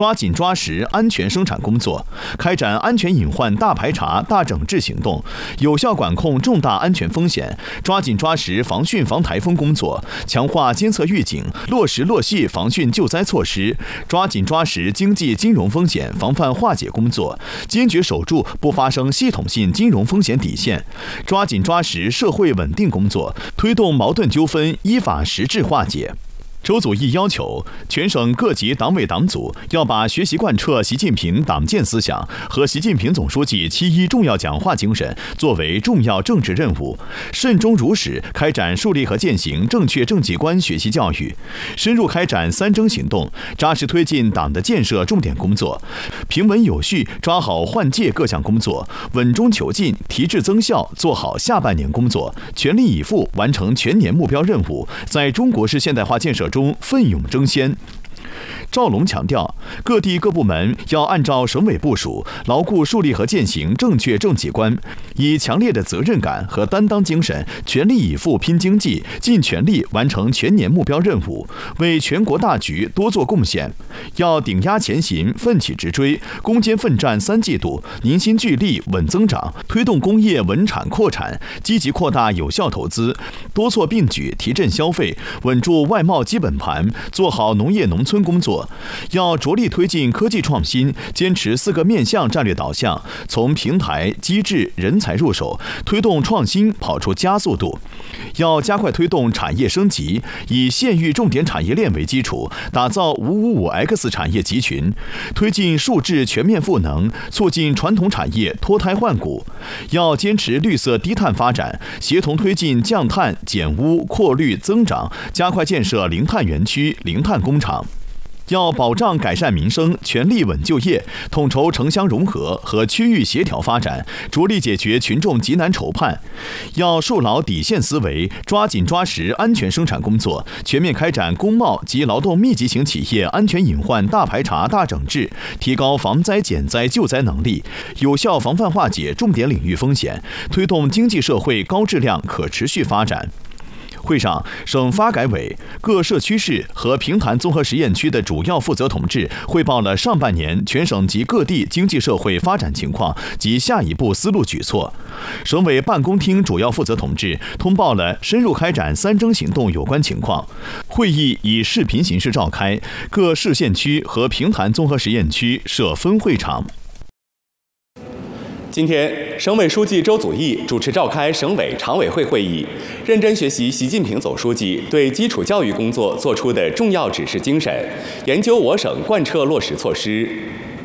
抓紧抓实安全生产工作，开展安全隐患大排查、大整治行动，有效管控重大安全风险，抓紧抓实防汛防台风工作，强化监测预警，落实落细防汛救灾措施，抓紧抓实经济金融风险防范化解工作，坚决守住不发生系统性金融风险底线，抓紧抓实社会稳定工作，推动矛盾纠纷依法实质化解。周祖义要求，全省各级党委党组要把学习贯彻习近平党建思想和习近平总书记7.1重要讲话精神作为重要政治任务，慎终如始开展树立和践行正确政绩观学习教育，深入开展3征行动，扎实推进党的建设重点工作，平稳有序抓好换届各项工作，稳中求进，提质增效，做好下半年工作，全力以赴完成全年目标任务，在中国式现代化建设中奋勇争先。赵龙强调，各地各部门要按照省委部署，牢固树立和践行正确政绩观，以强烈的责任感和担当精神，全力以赴拼经济，尽全力完成全年目标任务，为全国大局多做贡献。要顶压前行，奋起直追，攻坚奋战3季度，凝心聚力稳增长，推动工业稳产扩产，积极扩大有效投资，多措并举提振消费，稳住外贸基本盘，做好农业农村工作。要着力推进科技创新，坚持4个面向战略导向，从平台、机制、人才入手，推动创新跑出加速度。要加快推动产业升级，以县域重点产业链为基础，打造555X 产业集群，推进数质全面赋能，促进传统产业脱胎换骨。要坚持绿色低碳发展，协同推进降碳、减污、扩绿增长，加快建设零碳园区、零碳工厂。要保障改善民生，全力稳就业，统筹城乡融合和区域协调发展，着力解决群众急难愁盼。要树牢底线思维，抓紧抓实安全生产工作，全面开展工贸及劳动密集型企业安全隐患大排查、大整治，提高防灾减灾救灾能力，有效防范化解重点领域风险，推动经济社会高质量可持续发展。会上，省发改委、各社区市和平潭综合实验区的主要负责同志汇报了上半年全省及各地经济社会发展情况及下一步思路举措。省委办公厅主要负责同志通报了深入开展3征行动有关情况。会议以视频形式召开，各市县区和平潭综合实验区设分会场。 今天，省委书记周祖义主持召开省委常委会会议，认真学习习近平总书记对基础教育工作作出的重要指示精神，研究我省贯彻落实措施。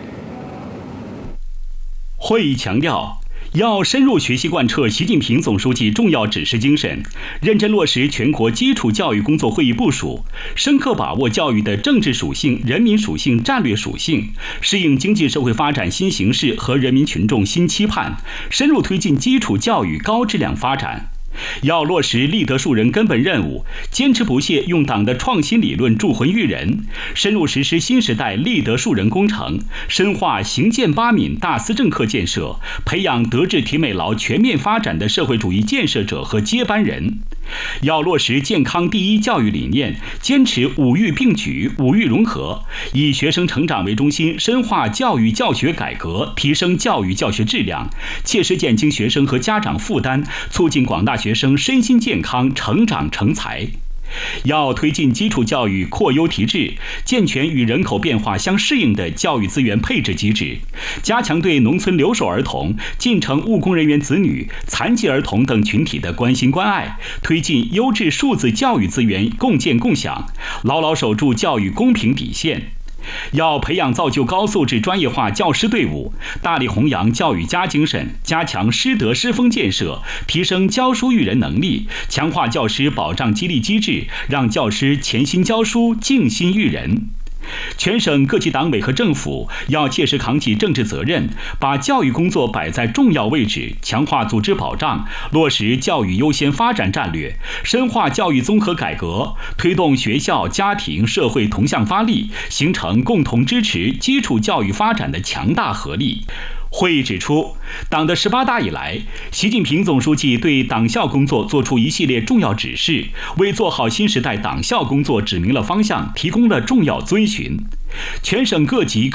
会议强调，要深入学习贯彻习近平总书记重要指示精神，认真落实全国基础教育工作会议部署，深刻把握教育的政治属性、人民属性、战略属性，适应经济社会发展新形势和人民群众新期盼，深入推进基础教育高质量发展。要落实立德树人根本任务，坚持不懈用党的创新理论铸魂育人，深入实施新时代立德树人工程，深化行健八敏大思政课建设，培养德智体美劳全面发展的社会主义建设者和接班人。要落实健康第一教育理念，坚持五育并举、五育融合，以学生成长为中心，深化教育教学改革，提升教育教学质量，切实减轻学生和家长负担，促进广大学生身心健康成长成才。要推进基础教育扩优提质，健全与人口变化相适应的教育资源配置机制，加强对农村留守儿童、进城务工人员子女、残疾儿童等群体的关心关爱，推进优质数字教育资源共建共享，牢牢守住教育公平底线。要培养造就高素质专业化教师队伍，大力弘扬教育家精神，加强师德师风建设，提升教书育人能力，强化教师保障激励机制，让教师潜心教书、静心育人。全省各级党委和政府要切实扛起政治责任，把教育工作摆在重要位置，强化组织保障，落实教育优先发展战略，深化教育综合改革，推动学校、家庭、社会同向发力，形成共同支持基础教育发展的强大合力。会议指出，党的18大以来，习近平总书记对党校工作作出一系列重要指示，为做好新时代党校工作指明了方向，提供了重要遵循。 全省各级